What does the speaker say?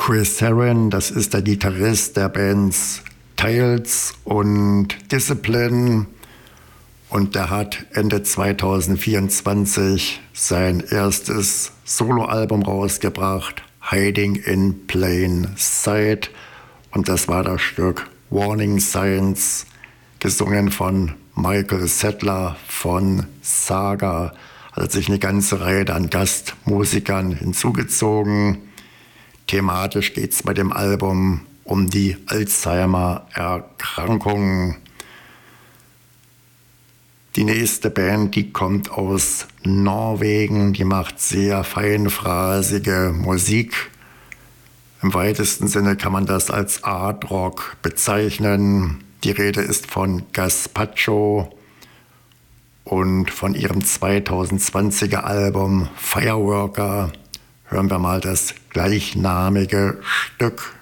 Chris Herron, das ist der Gitarrist der Bands Tails und Discipline. Und der hat Ende 2024 sein erstes Soloalbum rausgebracht, Hiding in Plain Sight. Und das war das Stück Warning Signs, gesungen von Michael Settler von Saga. Hat sich eine ganze Reihe an Gastmusikern hinzugezogen. Thematisch geht es bei dem Album um die Alzheimer-Erkrankung. Die nächste Band, die kommt aus Norwegen, die macht sehr feinphrasige Musik. Im weitesten Sinne kann man das als Art Rock bezeichnen. Die Rede ist von Gazpacho und von ihrem 2020er Album Fireworker hören wir mal das gleichnamige Stück.